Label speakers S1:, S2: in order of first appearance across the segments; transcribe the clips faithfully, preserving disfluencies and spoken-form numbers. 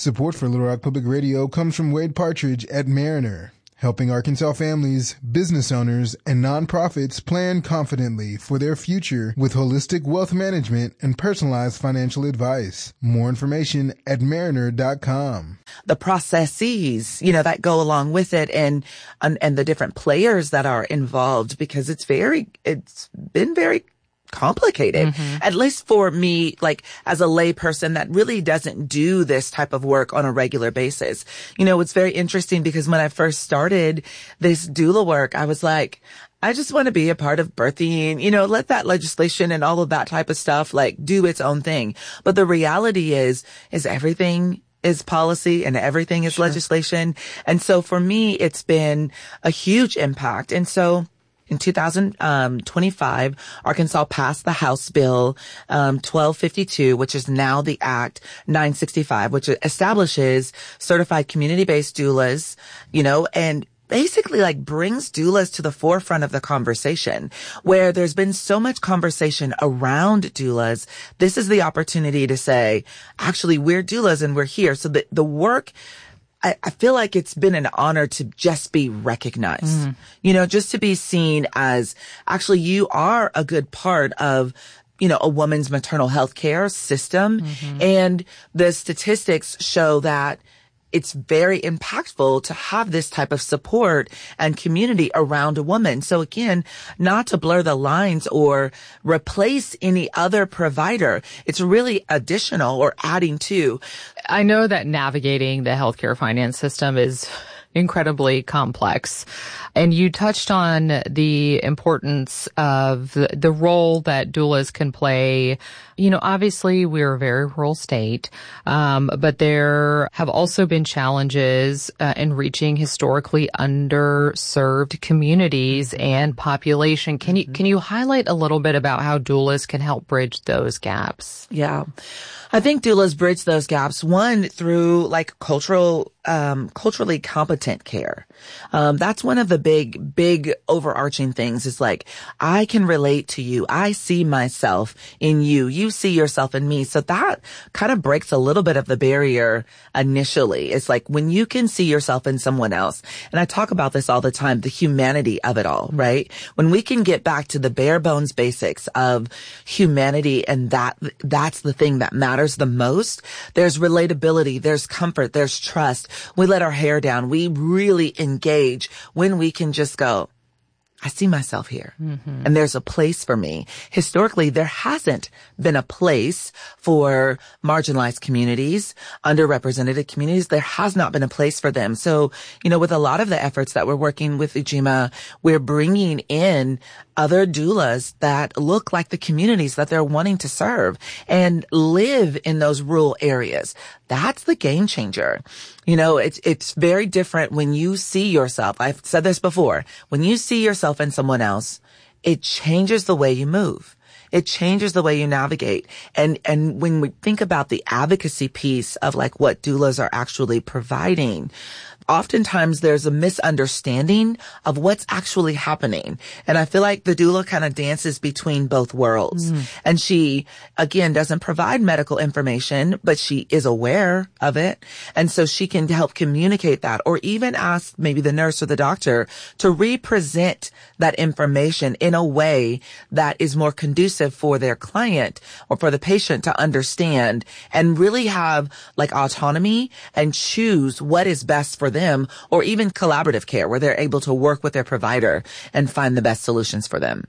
S1: Support for Little Rock Public Radio comes from Wade Partridge at Mariner, helping Arkansas families, business owners, and nonprofits plan confidently for their future with holistic wealth management and personalized financial advice. More information at mariner dot com.
S2: The processes, you know, that go along with it and, and, and the different players that are involved, because it's very, it's been very complicated, mm-hmm. at least for me, like as a lay person that really doesn't do this type of work on a regular basis. You know, it's very interesting because when I first started this doula work, I was like, I just want to be a part of birthing, you know, let that legislation and all of that type of stuff like do its own thing. But the reality is, is everything is policy and everything is sure. legislation. And so for me, it's been a huge impact. And so in two thousand twenty-five, Arkansas passed the House Bill um, twelve fifty-two, which is now the Act nine sixty-five, which establishes certified community-based doulas, you know, and basically like brings doulas to the forefront of the conversation. Where there's been so much conversation around doulas, this is the opportunity to say, actually, we're doulas and we're here. So the, the work, I, I feel like it's been an honor to just be recognized, mm. you know, just to be seen as actually you are a good part of, you know, a woman's maternal health care system. Mm-hmm. And the statistics show that it's very impactful to have this type of support and community around a woman. So again, not to blur the lines or replace any other provider. It's really additional or adding to.
S3: I know that navigating the healthcare finance system is incredibly complex. And you touched on the importance of the, the role that doulas can play. You know, obviously we're a very rural state, um, but there have also been challenges uh, in reaching historically underserved communities and population. Can you, can you highlight a little bit about how doulas can help bridge those gaps?
S2: Yeah. I think doulas bridge those gaps, one, through like cultural, um, culturally competent care. Um, that's one of the big, big overarching things is like, I can relate to you. I see myself in you. You see yourself in me. So that kind of breaks a little bit of the barrier initially. It's like when you can see yourself in someone else. And I talk about this all the time, the humanity of it all, right? When we can get back to the bare bones basics of humanity and that, that's the thing that matters the most. There's relatability, there's comfort, there's trust. We let our hair down. We really engage when we can just go, I see myself here. Mm-hmm. And there's a place for me. Historically, there hasn't been a place for marginalized communities, underrepresented communities. There has not been a place for them. So, you know, with a lot of the efforts that we're working with Ujima, we're bringing in other doulas that look like the communities that they're wanting to serve and live in those rural areas. That's the game changer. You know, it's, it's very different when you see yourself. I've said this before. When you see yourself in someone else, it changes the way you move. It changes the way you navigate. And, and when we think about the advocacy piece of like what doulas are actually providing, oftentimes there's a misunderstanding of what's actually happening. And I feel like the doula kind of dances between both worlds. Mm. And she, again, doesn't provide medical information, but she is aware of it. And so she can help communicate that or even ask maybe the nurse or the doctor to represent that information in a way that is more conducive for their client or for the patient to understand and really have like autonomy and choose what is best for them, or even collaborative care where they're able to work with their provider and find the best solutions for them.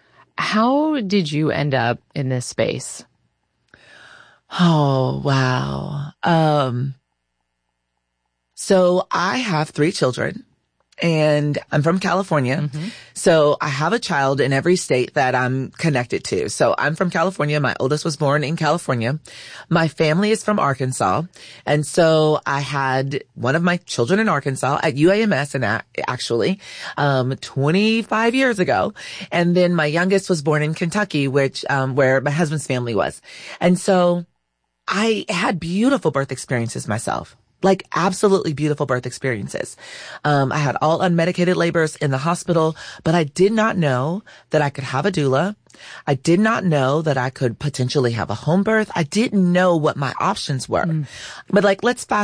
S3: How did you end up in this space?
S2: Oh, wow. Um, so I have three children. And I'm from California. Mm-hmm. So I have a child in every state that I'm connected to. So I'm from California. My oldest was born in California. My family is from Arkansas. And so I had one of my children in Arkansas at U A M S and actually, um, twenty-five years ago. And then my youngest was born in Kentucky, which, um, where my husband's family was. And so I had beautiful birth experiences myself. Like absolutely beautiful birth experiences. Um, I had all unmedicated labors in the hospital, but I did not know that I could have a doula. I did not know that I could potentially have a home birth. I didn't know what my options were. Mm. But like, let's fast